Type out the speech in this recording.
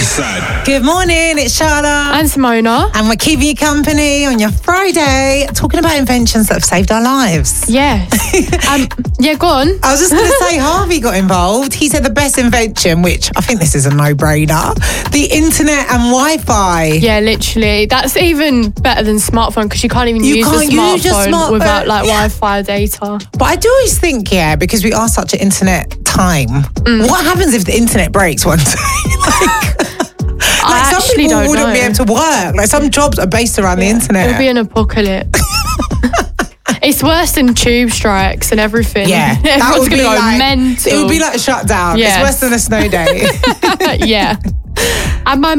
Side. Good morning, it's Charlotte. And Simona. And we're keeping you company on your Friday, talking about inventions that have saved our lives. Yes. Yeah, go on. I was just going to say, Harvey got involved. He said the best invention, which I think this is a no-brainer, the internet and Wi-Fi. Yeah, literally. That's even better than smartphone because you can't even use a smartphone without like Wi-Fi data. But I do always think, because we are such an internet time, what happens if the internet breaks one day? I some people wouldn't know. be able to work. Like some jobs are based around the internet. It'll be an apocalypse. It's worse than tube strikes and everything. Yeah, Everyone's going to go mental. It would be like a shutdown. Yes. It's worse than a snow day. Yeah. And my